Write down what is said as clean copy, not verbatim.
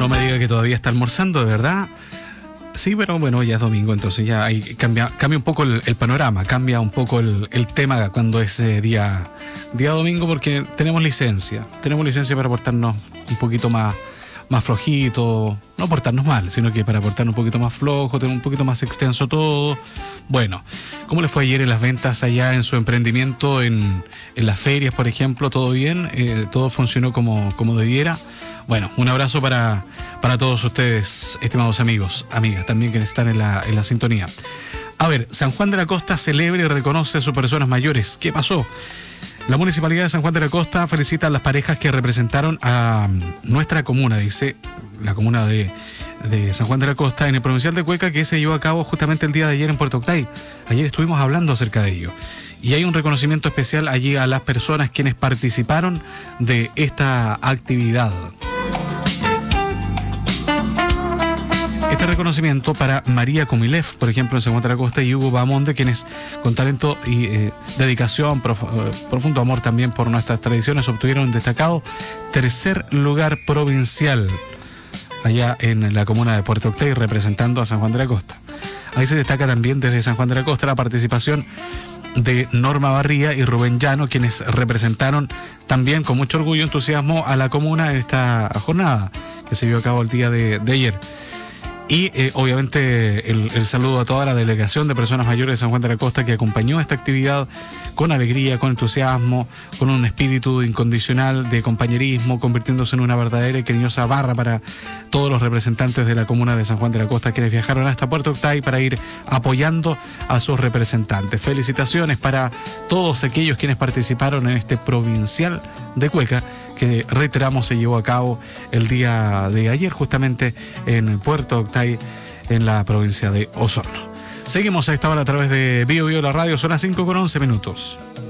No me diga que todavía está almorzando, ¿de verdad? Sí, pero bueno, ya es domingo, entonces ya ahí cambia un poco el panorama, cambia un poco el tema cuando es día domingo, porque tenemos licencia para portarnos un poquito más flojito, no portarnos mal, sino que para portarnos un poquito más flojo, tener un poquito más extenso todo. Bueno, ¿cómo le fue ayer en las ventas allá en su emprendimiento, en las ferias, por ejemplo? ¿Todo bien? ¿Todo funcionó como debiera? Bueno, un abrazo para todos ustedes, estimados amigos, amigas, también que están en la sintonía. A ver, San Juan de la Costa celebra y reconoce a sus personas mayores. ¿Qué pasó? La Municipalidad de San Juan de la Costa felicita a las parejas que representaron a nuestra comuna, dice la comuna de San Juan de la Costa, en el Provincial de Cueca, que se llevó a cabo justamente el día de ayer en Puerto Octay. Ayer estuvimos hablando acerca de ello. Y hay un reconocimiento especial allí a las personas quienes participaron de esta actividad. Este reconocimiento para María Comilev, por ejemplo, en San Juan de la Costa, y Hugo Bamonde, quienes con talento y dedicación, profundo amor también por nuestras tradiciones, obtuvieron un destacado tercer lugar provincial allá en la comuna de Puerto Octay, representando a San Juan de la Costa. Ahí se destaca también desde San Juan de la Costa la participación de Norma Barría y Rubén Llano, quienes representaron también con mucho orgullo y entusiasmo a la comuna en esta jornada que se llevó a cabo el día de ayer. Y obviamente el saludo a toda la delegación de personas mayores de San Juan de la Costa que acompañó esta actividad con alegría, con entusiasmo, con un espíritu incondicional de compañerismo, convirtiéndose en una verdadera y cariñosa barra para todos los representantes de la comuna de San Juan de la Costa, quienes viajaron hasta Puerto Octay para ir apoyando a sus representantes. Felicitaciones para todos aquellos quienes participaron en este provincial de Cueca, que reiteramos se llevó a cabo el día de ayer justamente en Puerto Octay, en la provincia de Osorno. Seguimos a esta hora a través de Bio la radio, son las 5:11 minutos.